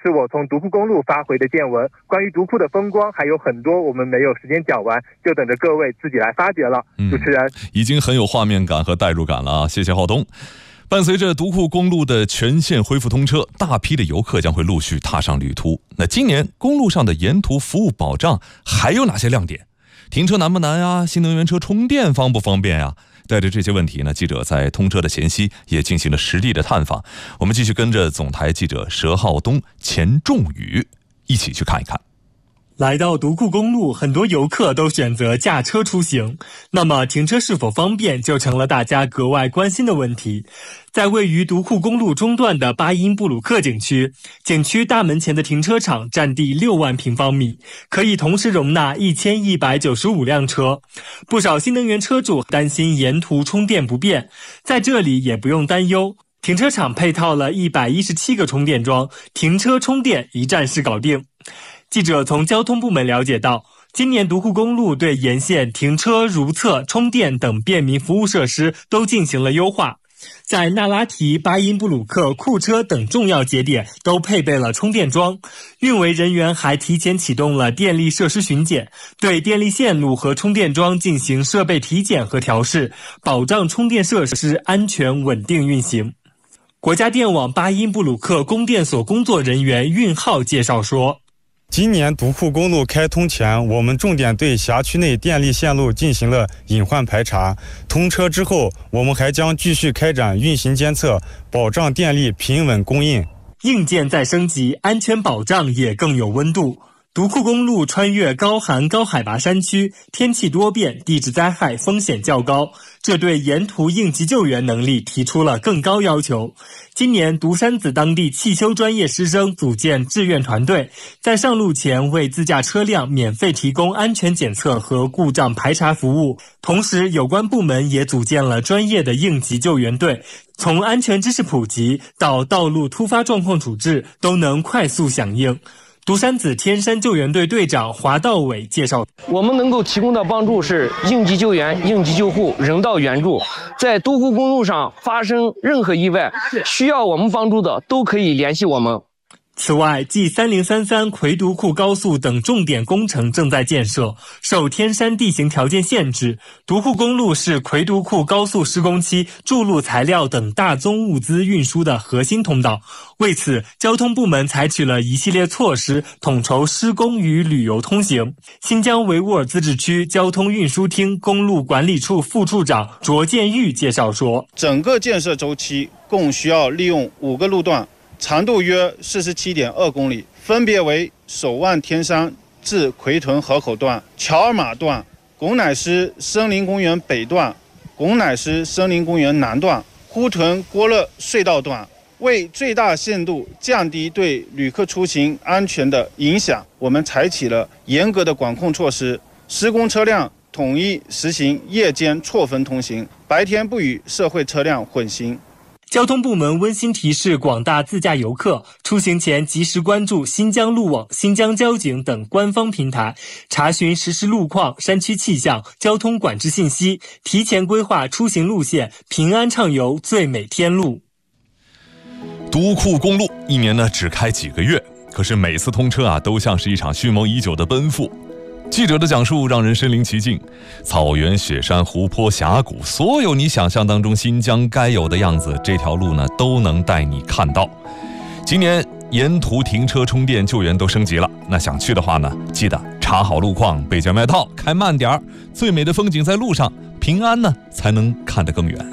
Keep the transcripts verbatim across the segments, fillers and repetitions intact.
是我从独库公路发回的见闻，关于独库的风光还有很多，我们没有时间讲完，就等着各位自己来发掘了。 嗯、 主持人已经很有画面感和代入感了啊！谢谢浩东。伴随着独库公路的全线恢复通车，大批的游客将会陆续踏上旅途。那今年公路上的沿途服务保障还有哪些亮点？停车难不难啊？新能源车充电方不方便啊？带着这些问题呢，记者在通车的前夕也进行了实地的探访。我们继续跟着总台记者佘浩东、钱仲宇一起去看一看。 来到独库公路，很多游客都选择驾车出行，那么停车是否方便就成了大家格外关心的问题。在位于独库公路中段的巴音布鲁克景区，景区大门前的停车场占地六万平方米，可以同时容纳一千一百九十五辆车。不少新能源车主担心沿途充电不便，在这里也不用担忧。停车场配套了一百一十七个充电桩，停车充电一站式搞定。记者从交通部门了解到，今年独库公路对沿线停车、如厕、充电等便民服务设施都进行了优化，在纳拉提、巴音布鲁克、库车等重要节点都配备了充电桩。运维人员还提前启动了电力设施巡检，对电力线路和充电桩进行设备体检和调试，保障充电设施安全稳定运行。国家电网巴音布鲁克供电所工作人员运浩介绍说， 今年独库公路开通前，我们重点对辖区内电力线路进行了隐患排查。通车之后，我们还将继续开展运行监测，保障电力平稳供应。 硬件再升级，安全保障也更有温度。独库公路穿越高寒高海拔山区，天气多变，地质灾害风险较高，这对沿途应急救援能力提出了更高要求。今年独山子当地汽修专业师生组建志愿团队，在上路前为自驾车辆免费提供安全检测和故障排查服务，同时有关部门也组建了专业的应急救援队，从安全知识普及到道路突发状况处置都能快速响应。独山子天山救援队队长华道伟介绍， 我们能够提供的帮助是应急救援、应急救护、人道援助。在独库公路上发生任何意外，需要我们帮助的都可以联系我们。 此外，继三零三三魁独库高速等重点工程正在建设，受天山地形条件限制，独库公路是魁独库高速施工期筑路材料等大宗物资运输的核心通道。为此，交通部门采取了一系列措施，统筹施工与旅游通行。新疆维吾尔自治区交通运输厅公路管理处副处长卓建玉介绍说， 整个建设周期共需要利用五个路段，长度约 四十七点二公里，分别为首万天山至奎屯河口段、乔尔玛段、拱乃斯森林公园北段、拱乃斯森林公园南段、呼屯郭勒隧道段。为最大限度降低对旅客出行安全的影响，我们采取了严格的管控措施，施工车辆统一实行夜间错峰通行，白天不与社会车辆混行。 交通部门温馨提示广大自驾游客，出行前及时关注新疆路网、新疆交警等官方平台，查询实时路况、山区气象、交通管制信息，提前规划出行路线，平安畅游最美天路。 独库公路一年呢只开几个月，可是每次通车啊，都像是一场蓄谋已久的奔赴。记者的讲述让人身临其境，草原、雪山、湖泊、峡谷，所有你想象当中新疆该有的样子，这条路呢都能带你看到。今年沿途停车、充电、救援都升级了，那想去的话呢，记得查好路况，备件外套，开慢点儿。最美的风景在路上，平安呢才能看得更远。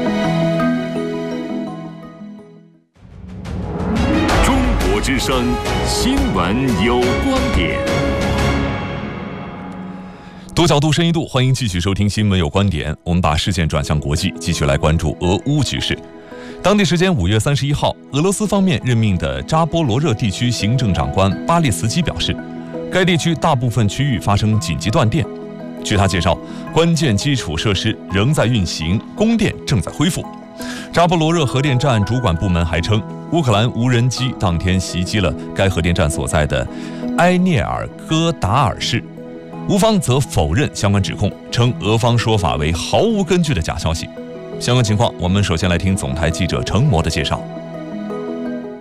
中国之声新闻有观点。 多角度、深一度，欢迎继续收听新闻有观点。我们把视线转向国际，继续来关注俄乌局势。当地时间五月三十一号，俄罗斯方面任命的扎波罗热地区行政长官巴列茨基表示，该地区大部分区域发生紧急断电。据他介绍，关键基础设施仍在运行，供电正在恢复。扎波罗热核电站主管部门还称，乌克兰无人机当天袭击了该核电站所在的埃涅尔戈达尔市。乌方则否认相关指控，称俄方说法为毫无根据的假消息。相关情况，我们首先来听总台记者程模的介绍。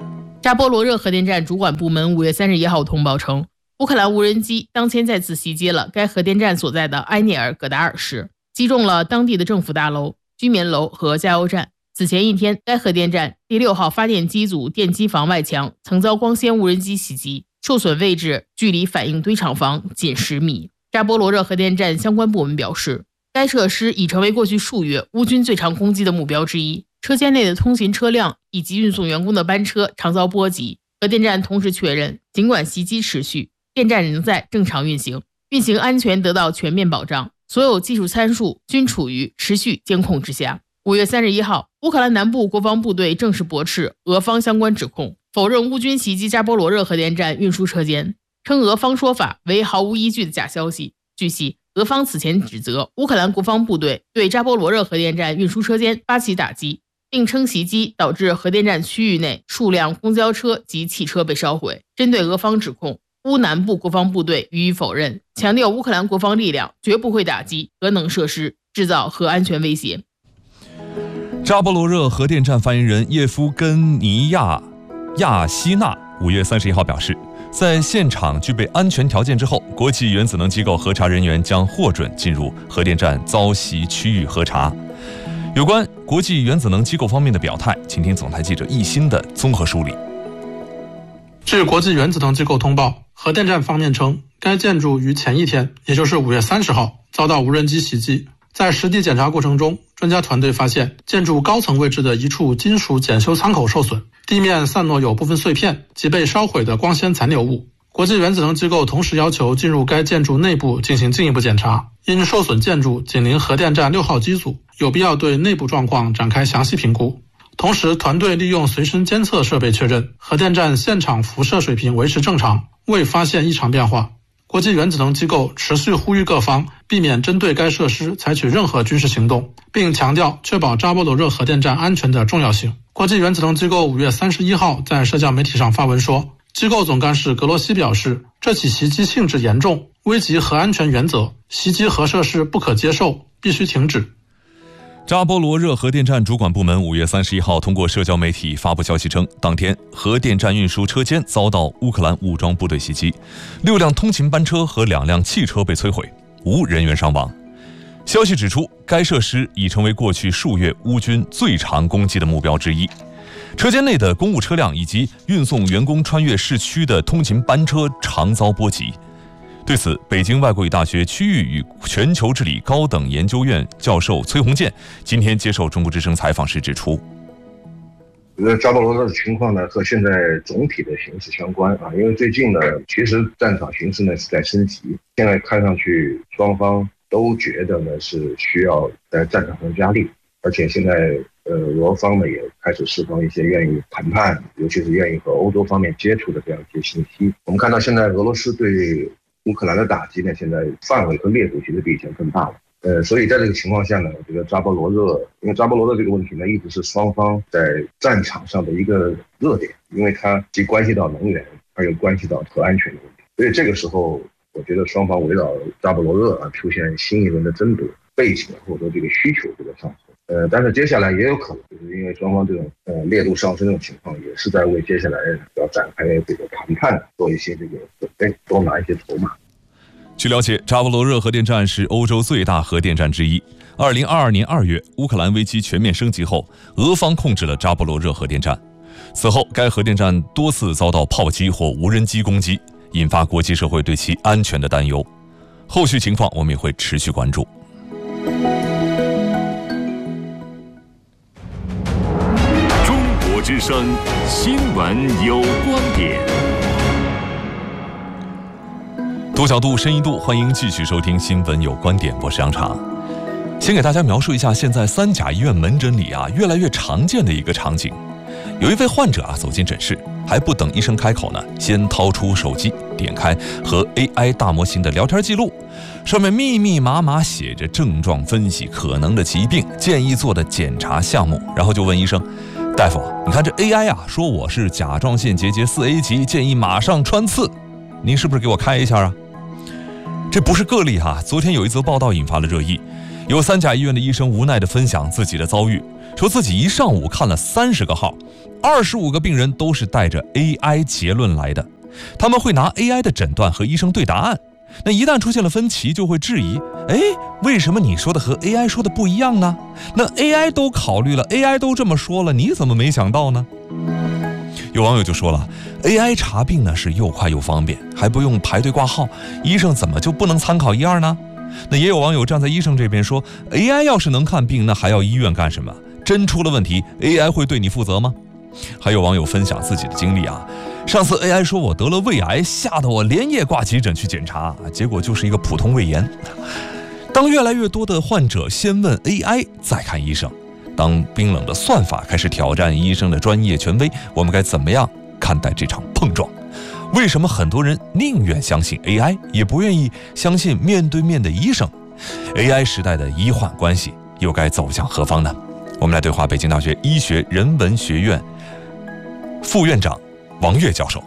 扎波罗热核电站主管部门五月三十一号通报称，乌克兰无人机当天再次袭击了该核电站所在的埃涅尔戈达尔市，击中了当地的政府大楼、居民楼和加油站。此前一天，该核电站第六号发电机组电机房外墙曾遭光纤无人机袭击，受损位置距离反应堆厂房仅十米。扎波罗热核电站相关部门表示，该设施已成为过去数月乌军最常攻击的目标之一，车间内的通勤车辆以及运送员工的班车常遭波及。核电站同时确认，尽管袭击持续，电站仍在正常运行，运行安全得到全面保障，所有技术参数均处于持续监控之下。五月三十一号，乌克兰南部国防部队正式驳斥俄方相关指控，否认乌军袭击扎波罗热核电站运输车间，称俄方说法为毫无依据的假消息。据悉，俄方此前指责乌克兰国防部队对扎波罗热核电站运输车间发起打击，并称袭击导致核电站区域内数辆公交车及汽车被烧毁。针对俄方指控，乌南部国防部队予以否认，强调乌克兰国防力量绝不会打击核能设施，制造核安全威胁。 扎波罗热核电站发言人叶夫根尼亚亚希纳五月三十一号表示，在现场具备安全条件之后，国际原子能机构核查人员将获准进入核电站遭袭区域核查。有关国际原子能机构方面的表态，请听总台记者易鑫的综合梳理。 据国际原子能机构通报，核电站方面称，该建筑于前一天，也就是五月三十号遭到无人机袭击。在实地检查过程中，专家团队发现建筑高层位置的一处金属检修舱口受损，地面散落有部分碎片及被烧毁的光纤残留物。国际原子能机构同时要求进入该建筑内部进行进一步检查，因受损建筑紧邻核电站六号机组，有必要对内部状况展开详细评估。同时，团队利用随身监测设备确认核电站现场辐射水平维持正常，未发现异常变化。国际原子能机构持续呼吁各方避免针对该设施采取任何军事行动，并强调确保扎波罗热核电站安全的重要性。国际原子能机构五月三十一号在社交媒体上发文说，机构总干事格罗西表示，这起袭击性质严重，危及核安全原则，袭击核设施不可接受，必须停止。 扎波罗热核电站主管部门五月三十一号通过社交媒体发布消息称，当天核电站运输车间遭到乌克兰武装部队袭击，六辆通勤班车和两辆汽车被摧毁，无人员伤亡。消息指出，该设施已成为过去数月乌军最常攻击的目标之一。车间内的公务车辆以及运送员工穿越市区的通勤班车常遭波及。对此，北京外国语大学区域与全球治理高等研究院教授崔洪建今天接受中国之声采访时指出， 扎波罗热的情况呢，和现在总体的形势相关啊，因为最近呢，其实战场形势呢是在升级，现在看上去双方都觉得呢是需要在战场上加力，而且现在呃俄方呢也开始释放一些愿意谈判，尤其是愿意和欧洲方面接触的这样一些信息。我们看到现在俄罗斯对乌克兰的打击呢，现在范围和烈度其实比以前更大了。呃，所以在这个情况下呢，我觉得扎波罗热，因为扎波罗热这个问题呢，一直是双方在战场上的一个热点，因为它既关系到能源，还有关系到核安全的问题。所以这个时候，我觉得双方围绕扎波罗热啊出现新一轮的争夺，背景或者说这个需求这个上升。呃，但是接下来也有可能，就是因为双方这种呃烈度上升这种情况，也是在为接下来要展开这个谈判做一些这个准备，多拿一些筹码。 据了解，扎波罗热核电站是欧洲最大核电站之一。二零二二年二月，乌克兰危机全面升级后，俄方控制了扎波罗热核电站。此后，该核电站多次遭到炮击或无人机攻击，引发国际社会对其安全的担忧。后续情况我们也会持续关注。 中国之声新闻有观点。 多角度、深一度，欢迎继续收听《新闻有观点》，我是杨常。先给大家描述一下现在三甲医院门诊里啊越来越常见的一个场景：有一位患者啊走进诊室，还不等医生开口呢，先掏出手机，点开和 A I 大模型的聊天记录，上面密密麻麻写着症状分析、可能的疾病、建议做的检查项目，然后就问医生：“大夫，你看这 A I 啊，说我是甲状腺结节四 A 级，建议马上穿刺，您是不是给我开一下啊？”这不是个例哈，昨天有一则报道引发了热议， 有三甲医院的医生无奈地分享自己的遭遇，说自己一上午看了三十个号，二十五个病人都是带着 A I 结论来的。他们会拿 A I 的诊断和医生对答案，那一旦出现了分歧，就会质疑：哎，为什么你说的和 A I 说的不一样呢？那 A I 都考虑了 ，A I 都这么说了，你怎么没想到呢？有网友就说了 ，A I 查病呢是又快又方便，还不用排队挂号，医生怎么就不能参考一二呢？那也有网友站在医生这边说 ，A I 要是能看病，那还要医院干什么？真出了问题 ，A I 会对你负责吗？还有网友分享自己的经历啊，上次 A I 说我得了胃癌，吓得我连夜挂急诊去检查，结果就是一个普通胃炎。当越来越多的患者先问 A I 再看医生，当冰冷的算法开始挑战医生的专业权威，我们该怎么样看待这场碰撞？为什么很多人宁愿相信 A I， 也不愿意相信面对面的医生？ A I 时代的医患关系又该走向何方呢？我们来对话北京大学医学人文学院副院长王悦教授。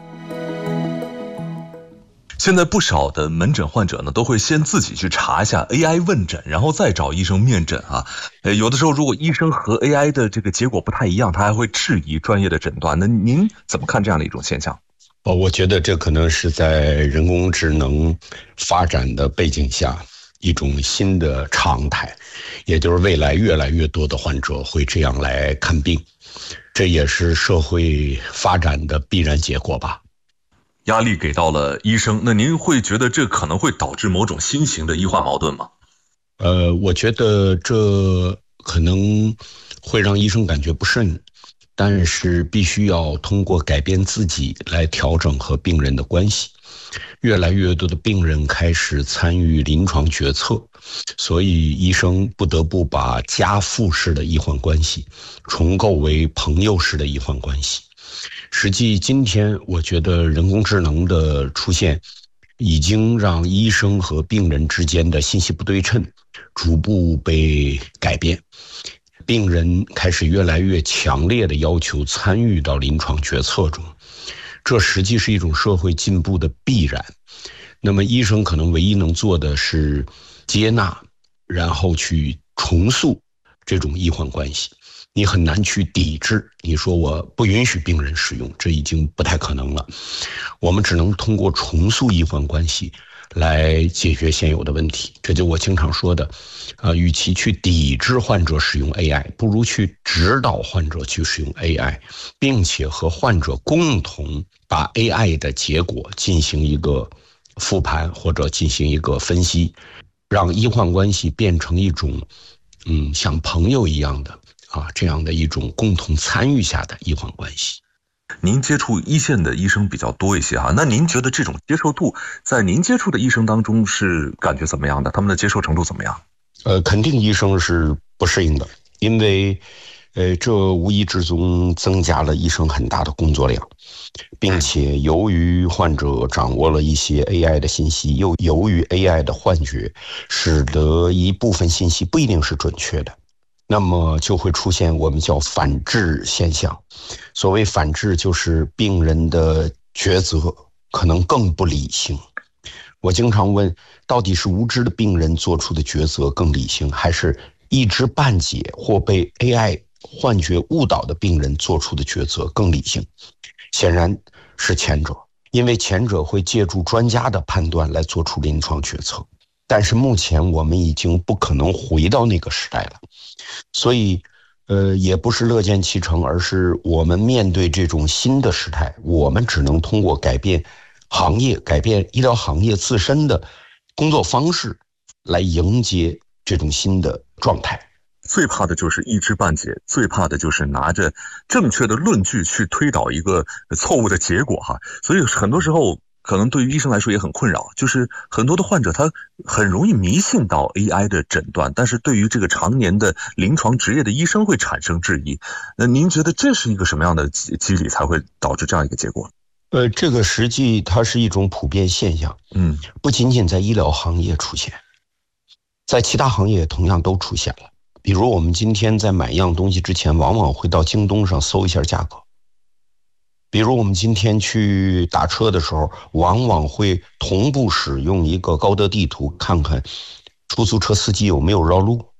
现在不少的门诊患者呢，都会先自己去查一下 A I 问诊，然后再找医生面诊啊。呃，有的时候如果医生和 A I 的这个结果不太一样，他还会质疑专业的诊断。那您怎么看这样的一种现象？ 哦，我觉得这可能是在人工智能发展的背景下一种新的常态，也就是未来越来越多的患者会这样来看病，这也是社会发展的必然结果吧。 压力给到了医生，那您会觉得这可能会导致某种新型的医患矛盾吗？ 呃，我觉得这可能会让医生感觉不顺，但是必须要通过改变自己来调整和病人的关系。越来越多的病人开始参与临床决策，所以医生不得不把家父式的医患关系重构为朋友式的医患关系。实际今天我觉得人工智能的出现已经让医生和病人之间的信息不对称逐步被改变，病人开始越来越强烈的要求参与到临床决策中，这实际是一种社会进步的必然。那么医生可能唯一能做的是接纳，然后去重塑这种医患关系。你很难去抵制，你说我不允许病人使用，这已经不太可能了。我们只能通过重塑医患关系来解决现有的问题。这就我经常说的，呃，与其去抵制患者使用 A I， 不如去指导患者去使用 A I， 并且和患者共同把 A I 的结果进行一个复盘或者进行一个分析，让医患关系变成一种嗯像朋友一样的啊这样的一种共同参与下的医患关系。 您接触一线的医生比较多一些哈，那您觉得这种接受度在您接触的医生当中是感觉怎么样的？他们的接受程度怎么样？ 呃，肯定医生是不适应的，因为呃，这无意之中增加了医生很大的工作量，并且由于患者掌握了一些 A I 的信息，又由于 A I 的幻觉，使得一部分信息不一定是准确的，那么就会出现我们叫反制现象。所谓反制，就是病人的抉择可能更不理性。我经常问，到底是无知的病人做出的抉择更理性，还是一知半解或被 A I 幻觉误导的病人做出的抉择更理性？显然是前者，因为前者会借助专家的判断来做出临床决策。但是目前我们已经不可能回到那个时代了，所以呃，也不是乐见其成，而是我们面对这种新的时态，我们只能通过改变行业、改变医疗行业自身的工作方式来迎接这种新的状态。 最怕的就是一知半解，最怕的就是拿着正确的论据去推导一个错误的结果哈。所以很多时候可能对于医生来说也很困扰，就是很多的患者他很容易迷信到 A I 的诊断，但是对于这个常年的临床职业的医生会产生质疑。那您觉得这是一个什么样的机理才会导致这样一个结果？ 呃，这个实际它是一种普遍现象，嗯，不仅仅在医疗行业出现，在其他行业同样都出现了。比如我们今天在买一样东西之前，往往会到京东上搜一下价格。比如我们今天去打车的时候，往往会同步使用一个高德地图，看看出租车司机有没有绕路。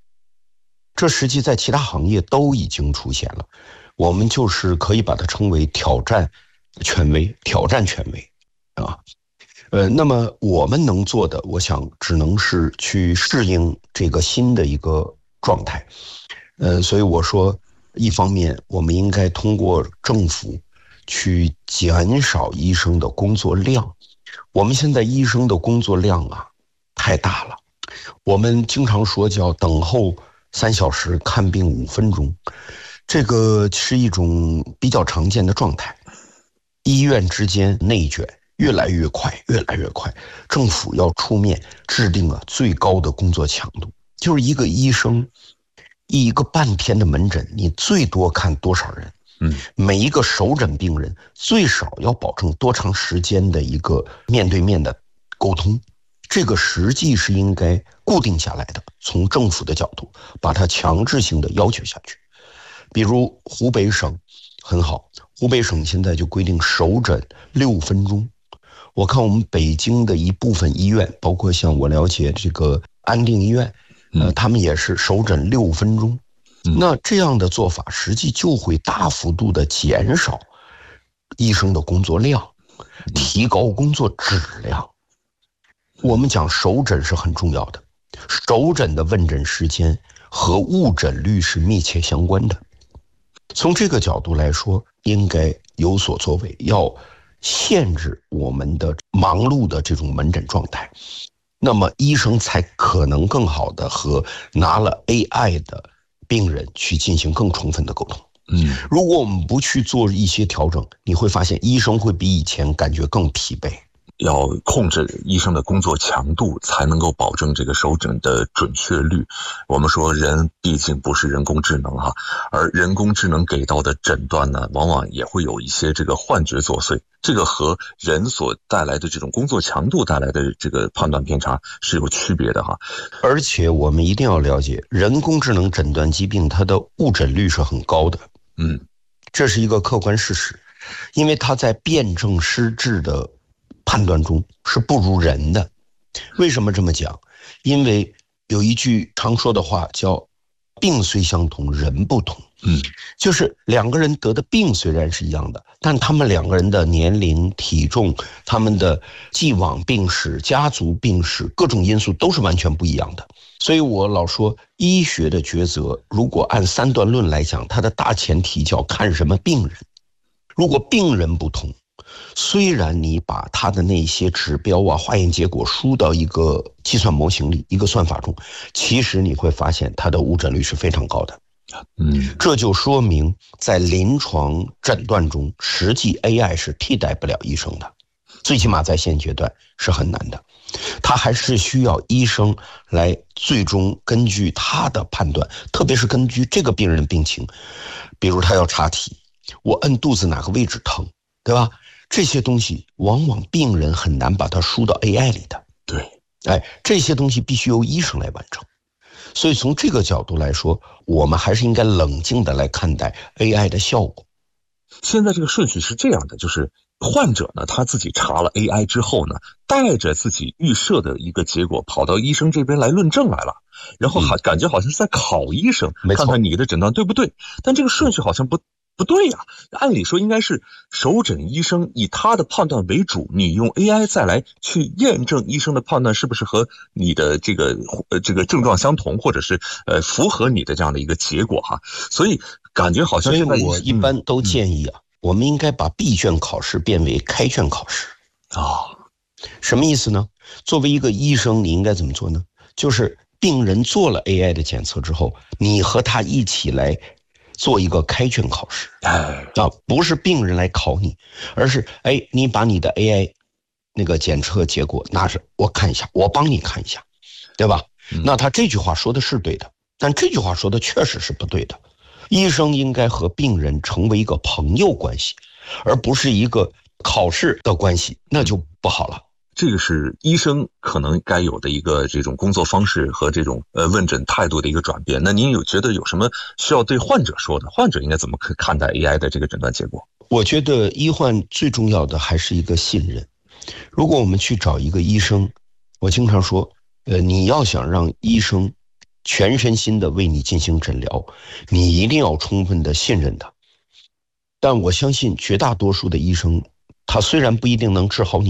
这实际在其他行业都已经出现了，我们就是可以把它称为挑战权威，挑战权威啊。呃，那么我们能做的，我想只能是去适应这个新的一个状态。呃，所以我说，一方面我们应该通过政府去减少医生的工作量。我们现在医生的工作量啊太大了，我们经常说叫等候三小时看病五分钟，这个是一种比较常见的状态。医院之间内卷越来越快，越来越快。政府要出面制定了最高的工作强度，就是一个医生，一个半天的门诊，你最多看多少人？嗯，每一个首诊病人最少要保证多长时间的一个面对面的沟通，这个实际是应该固定下来的。从政府的角度，把它强制性的要求下去。比如湖北省很好，湖北省现在就规定首诊六分钟。我看我们北京的一部分医院，包括像我了解这个安定医院，呃，他们也是首诊六分钟。那这样的做法，实际就会大幅度的减少医生的工作量，提高工作质量。我们讲首诊是很重要的，首诊的问诊时间和误诊率是密切相关的。从这个角度来说，应该有所作为，要限制我们的忙碌的这种门诊状态，那么医生才可能更好的和拿了 A I 的病人去进行更充分的沟通。嗯，如果我们不去做一些调整，你会发现医生会比以前感觉更疲惫。 要控制医生的工作强度，才能够保证这个首诊的准确率。我们说人毕竟不是人工智能哈，而人工智能给到的诊断呢，往往也会有一些这个幻觉作祟，这个和人所带来的这种工作强度带来的这个判断偏差是有区别的哈。 而且我们一定要了解，人工智能诊断疾病它的误诊率是很高的，嗯，这是一个客观事实，因为它在辨证施治的判断中是不如人的。为什么这么讲？因为有一句常说的话叫病虽相同人不同。嗯，就是两个人得的病虽然是一样的，但他们两个人的年龄、体重、他们的既往病史、家族病史各种因素都是完全不一样的。所以我老说医学的抉择，如果按三段论来讲，它的大前提叫看什么病人。如果病人不同，虽然你把他的那些指标啊、化验结果输到一个计算模型里、一个算法中，其实你会发现他的误诊率是非常高的。嗯，这就说明在临床诊断中，实际 A I 是替代不了医生的，最起码在现阶段是很难的。他还是需要医生来最终根据他的判断，特别是根据这个病人的病情，比如他要查体，我摁肚子哪个位置疼，对吧？这些东西往往病人很难把它输到 A I 里的。对，哎，这些东西必须由医生来完成。所以从这个角度来说，我们还是应该冷静的来看待 A I 的效果。 现在这个顺序是这样的，就是患者呢他自己查了 A I 之后呢，带着自己预设的一个结果跑到医生这边来论证来了，然后还感觉好像是在考医生，嗯、看看你的诊断对不对。但这个顺序好像不不对呀、啊，按理说应该是首诊医生以他的判断为主，你用 A I 再来去验证医生的判断是不是和你的这个呃这个症状相同，或者是呃符合你的这样的一个结果哈。所以感觉好像现在我一般都建议啊，嗯、我们应该把闭卷考试变为开卷考试啊、哦。什么意思呢？作为一个医生，你应该怎么做呢？就是病人做了 A I 的检测之后，你和他一起来做一个开卷考试，啊，不是病人来考你，而是哎，你把你的 A I 那个检测结果拿着，我看一下，我帮你看一下，对吧？嗯、那他这句话说的是对的，但这句话说的确实是不对的。医生应该和病人成为一个朋友关系，而不是一个考试的关系，那就不好了。 这个是医生可能该有的一个这种工作方式和这种呃问诊态度的一个转变。那您有觉得有什么需要对患者说的？患者应该怎么看待 A I 的这个诊断结果？ 我觉得医患最重要的还是一个信任。如果我们去找一个医生，我经常说，呃，你要想让医生全身心的为你进行诊疗，你一定要充分的信任他。但我相信绝大多数的医生，他虽然不一定能治好你